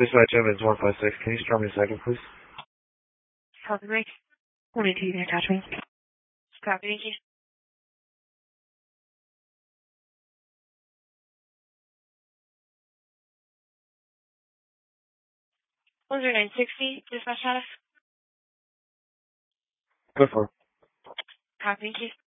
Dispatch Evans 156. Can you start me a second, please? Copy, Mike. 22, you can attach me. Copy, thank you. Was there 960, dispatch status? Go for it. Copy, thank you.